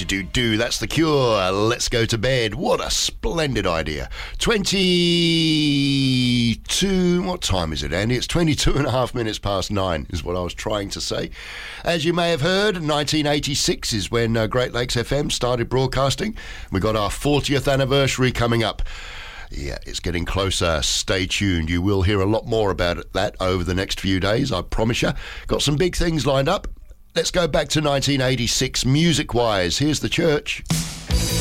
Do. That's The Cure. Let's go to bed. What a splendid idea. 22... What time is it, Andy? It's 22 and a half minutes past 9 is what I was trying to say. As you may have heard, 1986 is when Great Lakes FM started broadcasting. We got our 40th anniversary coming up. Yeah, it's getting closer. Stay tuned. You will hear a lot more about that over the next few days, I promise you. Got some big things lined up. Let's go back to 1986 music-wise. Here's The Church.